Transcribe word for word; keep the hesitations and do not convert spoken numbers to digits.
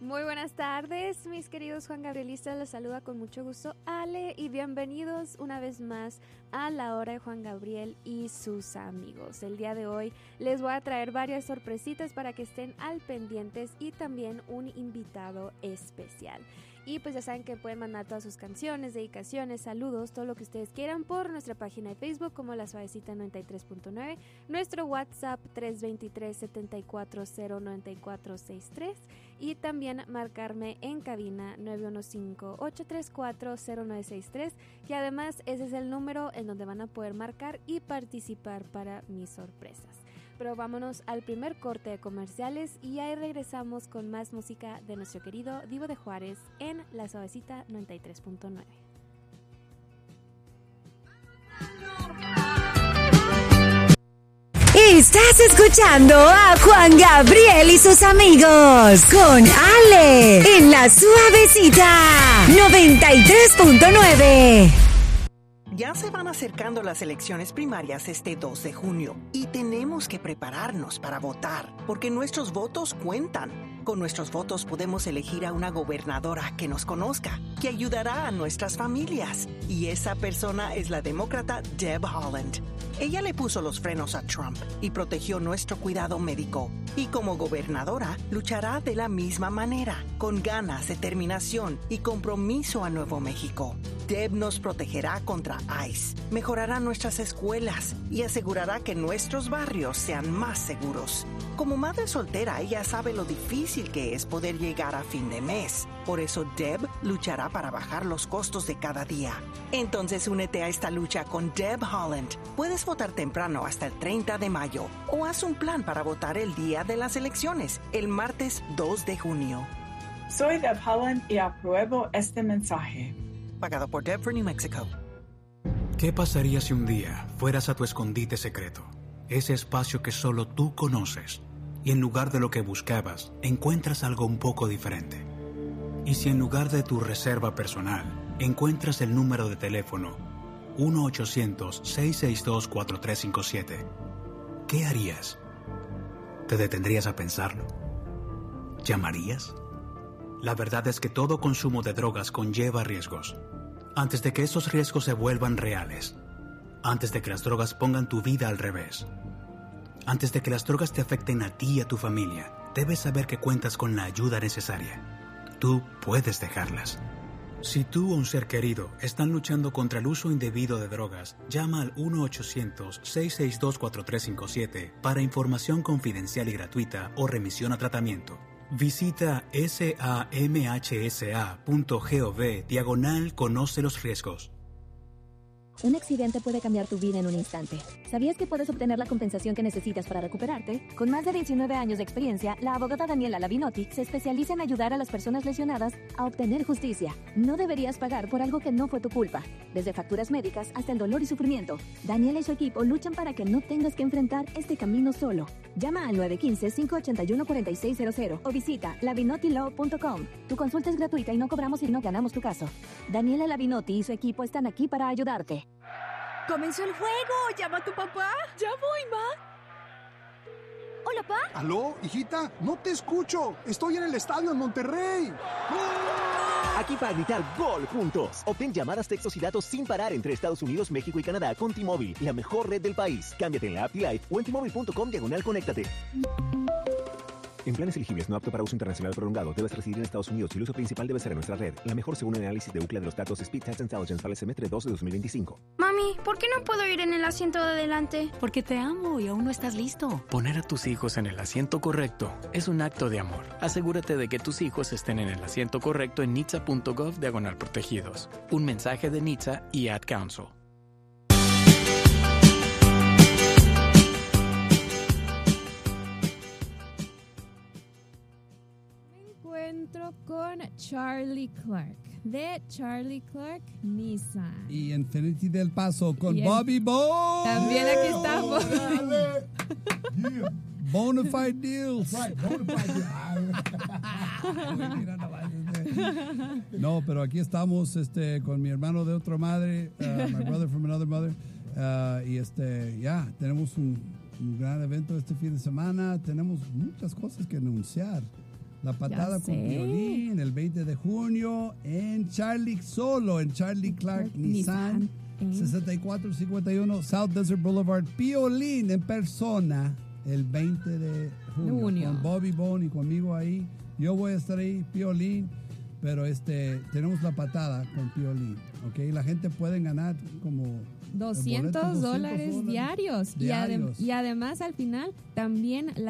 Muy buenas tardes, mis queridos Juan Gabrielistas, les saluda con mucho gusto Ale y bienvenidos una vez más a la hora de Juan Gabriel y sus amigos. El día de hoy les voy a traer varias sorpresitas para que estén al pendientes y también un invitado especial. Y pues ya saben que pueden mandar todas sus canciones, dedicaciones, saludos, todo lo que ustedes quieran por nuestra página de Facebook como La Suavecita noventa y tres punto nueve, nuestro WhatsApp tres dos tres, siete cuatro cero, nueve cuatro seis tres y también marcarme en cabina nueve uno cinco, ocho tres cuatro, cero nueve seis tres, que además ese es el número en donde van a poder marcar y participar para mis sorpresas. Pero vámonos al primer corte de comerciales y ahí regresamos con más música de nuestro querido Divo de Juárez en La Suavecita noventa y tres punto nueve. Estás escuchando a Juan Gabriel y sus amigos con Ale en La Suavecita noventa y tres punto nueve. Ya se van acercando las elecciones primarias este dos de junio y tenemos que prepararnos para votar, porque nuestros votos cuentan. Con nuestros votos podemos elegir a una gobernadora que nos conozca, que ayudará a nuestras familias. Y esa persona es la demócrata Deb Haaland. Ella le puso los frenos a Trump y protegió nuestro cuidado médico. Y como gobernadora, luchará de la misma manera, con ganas, determinación y compromiso a Nuevo México. Deb nos protegerá contra ICE, mejorará nuestras escuelas y asegurará que nuestros barrios sean más seguros. Como madre soltera, ella sabe lo difícil que es poder llegar a fin de mes. Por eso Deb luchará para bajar los costos de cada día. Entonces únete a esta lucha con Deb Haaland. Puedes votar temprano hasta el treinta de mayo o haz un plan para votar el día de las elecciones, el martes dos de junio. Soy Deb Haaland y apruebo este mensaje. Pagado por Deb for New Mexico. ¿Qué pasaría si un día fueras a tu escondite secreto? Ese espacio que solo tú conoces. Y en lugar de lo que buscabas, encuentras algo un poco diferente. Y si en lugar de tu reserva personal, encuentras el número de teléfono uno ochocientos, seis seis dos, cuatro tres cinco siete, ¿qué harías? ¿Te detendrías a pensarlo? ¿Llamarías? La verdad es que todo consumo de drogas conlleva riesgos. Antes de que esos riesgos se vuelvan reales, antes de que las drogas pongan tu vida al revés, antes de que las drogas te afecten a ti y a tu familia, debes saber que cuentas con la ayuda necesaria. Tú puedes dejarlas. Si tú o un ser querido están luchando contra el uso indebido de drogas, llama al uno ochocientos, seis seis dos, cuatro tres cinco siete para información confidencial y gratuita o remisión a tratamiento. Visita samhsa.gov diagonal conoce los riesgos. Un accidente puede cambiar tu vida en un instante. ¿Sabías que puedes obtener la compensación que necesitas para recuperarte? Con más de diecinueve años de experiencia, la abogada Daniela Lavinotti se especializa en ayudar a las personas lesionadas a obtener justicia. No deberías pagar por algo que no fue tu culpa. Desde facturas médicas hasta el dolor y sufrimiento, Daniela y su equipo luchan para que no tengas que enfrentar este camino solo. Llama al nueve uno cinco, cinco ocho uno, cuatro seis cero cero o visita lavinotti law punto com. Tu consulta es gratuita y no cobramos si no ganamos tu caso. Daniela Lavinotti y su equipo están aquí para ayudarte. ¡Comenzó el juego! ¡Llama a tu papá! ¡Ya voy, ma! ¿Hola, pa? ¿Aló, hijita? No te escucho. Estoy en el estadio en Monterrey. Aquí para gritar gol juntos. Obtén llamadas, textos y datos sin parar entre Estados Unidos, México y Canadá con T-Mobile, la mejor red del país. Cámbiate en la app T-Life o en T Mobile punto com diagonal conéctate. En planes elegibles no apto para uso internacional prolongado, debes residir en Estados Unidos y el uso principal debe ser en nuestra red. La mejor según el análisis de Ookla de los datos Speed Test Intelligence para el semestre dos de dos mil veinticinco. Mami, ¿por qué no puedo ir en el asiento de adelante? Porque te amo y aún no estás listo. Poner a tus hijos en el asiento correcto es un acto de amor. Asegúrate de que tus hijos estén en el asiento correcto en N H T S A punto gov diagonal protegidos. Un mensaje de N H T S A y Ad Council. Encuentro con Charlie Clark de Charlie Clark Nissan y Infinity del Paso con y Bobby Bo. También aquí estamos. Yeah. Bonafide deals. Right, bonafide deals. No, pero aquí estamos este, con mi hermano de otra madre, uh, my brother from another mother, uh, y este, ya yeah, tenemos un, un gran evento este fin de semana. Tenemos muchas cosas que anunciar. La patada con Piolín el veinte de junio en Charlie, solo en Charlie Clark Nissan, sesenta y cuatro cincuenta y uno South Desert Boulevard. Piolín en persona el veinte de junio, junio. Con Bobby Bone y conmigo ahí. Yo voy a estar ahí, Piolín, pero este tenemos la patada con Piolín, ¿ok? La gente puede ganar como doscientos dólares diarios, diarios. Y, adem- y además al final también la